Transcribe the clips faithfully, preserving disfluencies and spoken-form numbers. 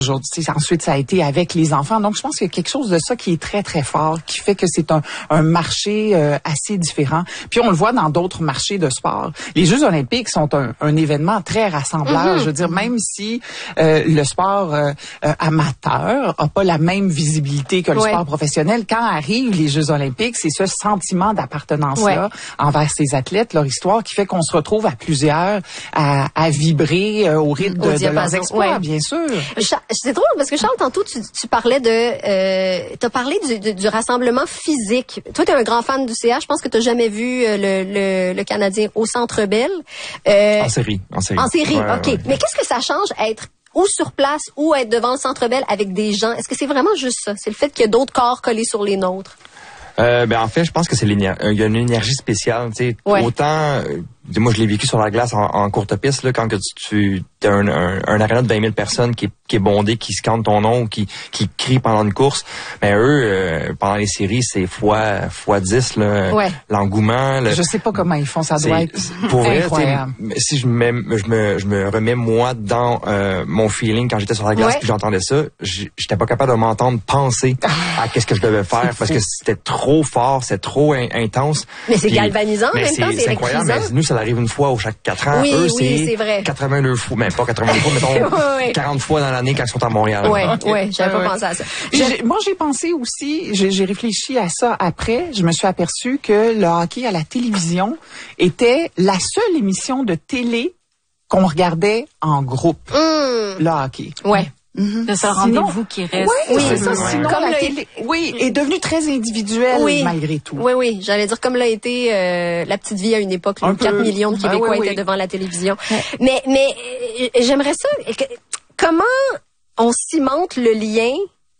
Aujourd'hui, ensuite, ça a été avec les enfants. Donc, je pense qu'il y a quelque chose de ça qui est très, très fort, qui fait que c'est un, un marché euh, assez différent. Puis, on le voit dans d'autres marchés de sport. Les Jeux olympiques sont un, un événement très rassembleur. Mm-hmm. Je veux dire, même si euh, le sport euh, euh, amateur a pas la même visibilité que le ouais. sport professionnel, quand arrivent les Jeux olympiques, c'est ce sentiment d'appartenance-là ouais. envers ces athlètes, leur histoire, qui fait qu'on se retrouve à plusieurs à, à vibrer euh, au rythme de, de leurs exploits, ouais. bien sûr. C'est drôle parce que Charles, tantôt, tu, tu parlais de... Euh, tu as parlé du, du, du rassemblement physique. Toi, tu es un grand fan du C H. Je pense que tu n'as jamais vu le, le, le Canadien au Centre Bell. Euh, en série. En série, en série ouais, OK. Ouais. Mais qu'est-ce que ça change être ou sur place ou être devant le Centre Bell avec des gens? Est-ce que c'est vraiment juste ça? C'est le fait qu'il y a d'autres corps collés sur les nôtres? Euh, ben en fait, je pense que c'est l'énergie. Il y a une énergie spéciale. Tu sais, ouais. Autant... Euh, moi, je l'ai vécu sur la glace en, en courte piste, là, quand que tu, tu as un, un, un aréna de vingt mille personnes qui est, qui est bondé, qui scande ton nom, qui, qui crie pendant une course. Mais eux, euh, pendant les séries, c'est fois, fois dix, là, ouais. l'engouement. Le, je sais pas comment ils font, ça doit être pour vrai, incroyable. Si je me, je me, je me remets moi dans euh, mon feeling quand j'étais sur la glace, ouais. puis j'entendais ça, j'étais pas capable de m'entendre penser à qu'est-ce que je devais faire parce que c'était trop fort, c'était trop in, intense. Mais c'est galvanisant en même temps, c'est incroyable. Mais nous, ça arrive une fois au chaque quatre ans. Oui, Eux, oui, c'est vrai. quatre-vingt-deux fois, même pas quatre-vingt-deux fois, mettons oui, oui. quarante fois dans l'année quand ils sont à Montréal. Oui, okay. oui, j'avais ouais, pas ouais. pensé à ça. J'ai, moi, j'ai pensé aussi, j'ai, j'ai réfléchi à ça après. Je me suis aperçue que le hockey à la télévision était la seule émission de télé qu'on regardait en groupe. Mm. Le hockey. Ouais. Mm-hmm. De ce rendez-vous qui reste. Oui, oui, c'est ça. Ouais. Sinon, comme la le... télé, oui, est devenue très individuelle oui. malgré tout. Oui, oui. J'allais dire comme l'a été euh, La Petite Vie à une époque, où quatre millions de Québécois ah, oui, oui. étaient devant la télévision. Ouais. Mais, mais euh, j'aimerais ça. Que, comment on cimente le lien?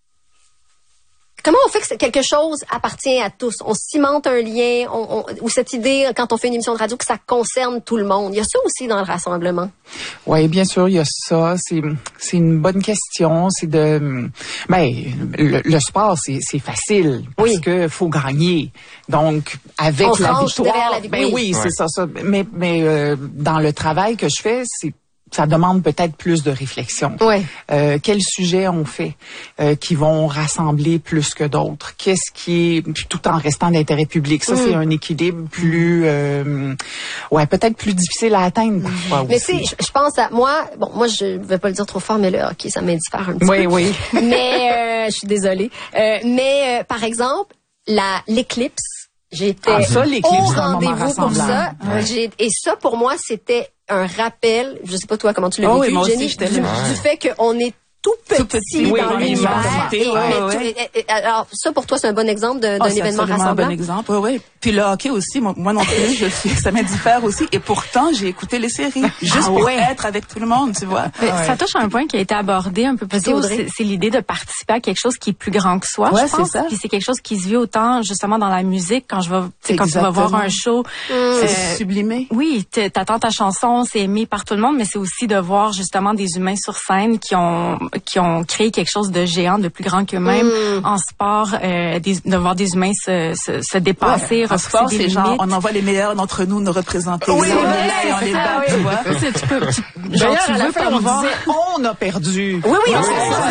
Comment on fait que quelque chose appartient à tous? On cimente un lien, on, on, ou cette idée, quand on fait une émission de radio, que ça concerne tout le monde. Il y a ça aussi dans le rassemblement. Oui, bien sûr, il y a ça. C'est, c'est une bonne question. C'est de, ben, le, le sport, c'est, c'est facile. Parce oui. que faut gagner. Donc, avec on la victoire. La vie, ben oui, oui ouais. c'est ça, ça. Mais, mais, euh, dans le travail que je fais, c'est, ça demande peut-être plus de réflexion. Ouais. Euh, quels sujets on fait euh, qui vont rassembler plus que d'autres? Qu'est-ce qui est, tout en restant d'intérêt public? Ça, mm. c'est un équilibre plus, euh, ouais, peut-être plus difficile à atteindre parfois mais aussi. Mais tu sais, je pense à moi. Bon, moi, je vais pas le dire trop fort, mais là, ok, ça m'indiffère un petit oui, peu. Oui, oui. Mais euh, je suis désolée. Euh, mais euh, par exemple, la l'éclipse. J'étais ah, ça, au rendez-vous pour ça. Ouais. J'ai, et ça, pour moi, c'était un rappel, je sais pas toi comment tu l'as oh vécu, oui, Jenny, aussi, du, du fait qu'on est tout petit, tout petit oui, dans oui, l'univers. Oui, et, ouais, mais ouais. Tu, et, alors, ça, pour toi, c'est un bon exemple de, d'un oh, événement rassemblant? C'est un bon exemple, oui, oui. Puis le hockey aussi, moi, moi non plus, je suis, ça m'indiffère aussi. Et pourtant, j'ai écouté les séries, juste ah, pour ouais. être avec tout le monde, tu vois. Mais ouais. Ça touche à un point qui a été abordé un peu plus tôt, c'est, c'est l'idée de participer à quelque chose qui est plus grand que soi, ouais, je pense. C'est ça. Puis c'est quelque chose qui se vit autant, justement, dans la musique, quand je vais, quand tu vas voir un show. Mmh. Euh, c'est sublimé. Oui, t'attends ta chanson, c'est aimé par tout le monde, mais c'est aussi de voir, justement, des humains sur scène qui ont, qui ont créé quelque chose de géant, de plus grand qu'eux-mêmes mmh. en sport, euh, des, de voir des humains se, se, se dépasser, ouais, en sport, c'est limites. Genre, on envoie les meilleurs d'entre nous nous représenter. Oui, on, oui, les, on les bat, tu vois. Tu peux, tu, genre, tu veux faire voir. On a perdu. Oui, oui, on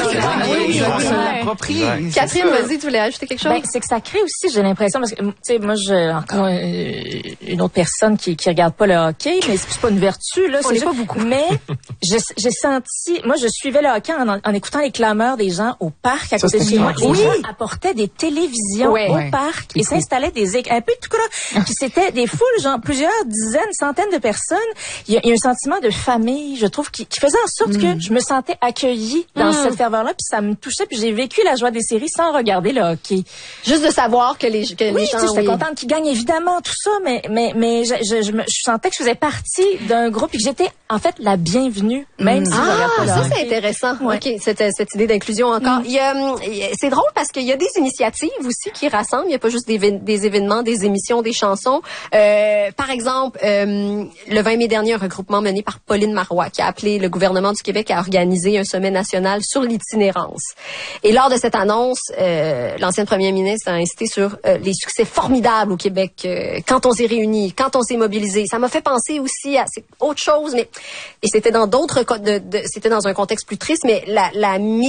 se l'approprie. Catherine, vas-y, tu voulais ajouter quelque chose? Ben, c'est que ça crée aussi, j'ai l'impression, parce que, tu sais, moi, je, encore euh, une autre personne qui, qui regarde pas le hockey, mais c'est pas une vertu, là. On c'est n'est pas beaucoup. Mais, j'ai, j'ai senti, moi, je suivais le hockey en, en écoutant les clameurs des gens au parc à ça, côté de chez moi. Oui. Les gens apportaient des télévisions ouais. au ouais. parc et s'installaient des éc- un peu tout cas. Puis c'était des foules, genre plusieurs dizaines, centaines de personnes. Il y a, il y a un sentiment de famille, je trouve, qui, qui faisait en sorte mm. que je me sentais accueillie dans mm. cette ferveur-là, puis ça me touchait, puis j'ai vécu la joie des séries sans regarder le hockey. Juste de savoir que les, que oui, les gens... Oui, j'étais oui. contente qu'ils gagnent, évidemment, tout ça, mais mais mais je, je, je, me, je sentais que je faisais partie d'un groupe et que j'étais, en fait, la bienvenue, même mm. si ah, je regarde pas le ça, hockey. c'est intéressant. Ouais. OK, cette, cette idée d'inclusion encore. Mm. Il y a, c'est drôle parce qu'il y a des initiatives aussi qui rassemblent. Il n'y a pas juste des, des événements, des émissions, des chansons. Euh, par exemple, euh, le vingt mai dernier, un regroupement mené par Pauline Marois qui a appelé le gouvernement du Québec à organiser un sommet national sur l'itinérance. Et lors de cette annonce, euh, l'ancienne première ministre a insisté sur euh, les succès formidables au Québec euh, quand on s'est réunis, quand on s'est mobilisé. Ça m'a fait penser aussi à c'est autre chose, mais et c'était dans d'autres de, de, c'était dans un contexte plus triste, mais la, la